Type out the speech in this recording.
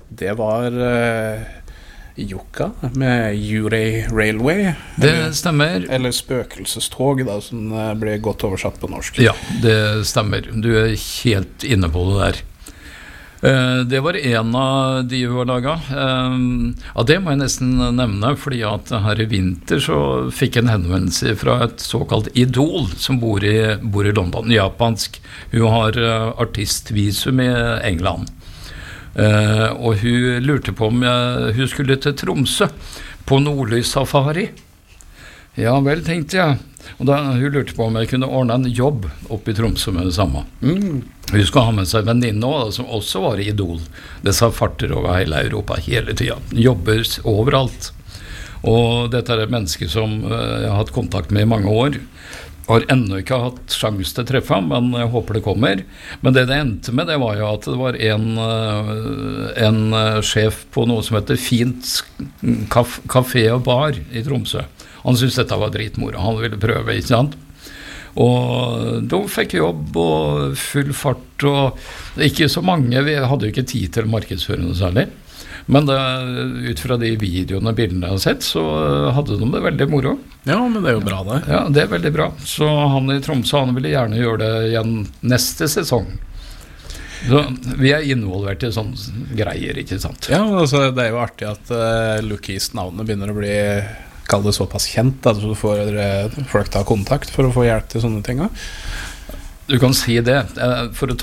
Det var Jukka med Juray Railway. Det stemmer. Eller spøkelsestog, da, som ble godt oversatt på norsk. Ja, det stemmer. Du helt inne på det der. Det var en av de vi har laget. Ja, det må jeg nesten nevne, fordi at her i vinter så fikk jeg en henvendelse fra et såkalt idol som bor i London, japansk. Hun har artistvisum i England. Og hun lurte på om hun skulle til Tromsø på Nordlys Safari. Ja vel, tenkte jeg. Og da hun lurte på om jeg kunne ordne en jobb oppe i Tromsø med det samme. Hun skulle ha med seg venninne også, som også var idol. Disse farter over hele Europa hele tiden. Jobber overalt. Og dette er et menneske som jeg har hatt kontakt med i mange år. Har ennå ikke hatt sjans til å treffe ham, men jeg håper det kommer. Men det endte med, det var jo at det var en sjef på noe som heter Fint Café og Bar i Tromsø. Han syntes dette var dritmoro, han ville prøve, ikke sant? Og da fikk jobb og full fart, og ikke så mange, vi hadde jo ikke tid til å markedsføre noe særlig. Men ut fra de videoene og bildene jeg har sett, så hadde de det veldig moro. Ja, men det jo bra det. Ja, det veldig bra. Så han i Tromsø, han ville gjerne gjøre det igjen neste sesong. Så vi involvert i sånne greier, ikke sant? Ja, altså, det jo artig at Lukis-navnet begynner å bli, kall det såpass kjent, at du får folk ta kontakt for å få hjelp til sånne ting. Du kan si det, for å ta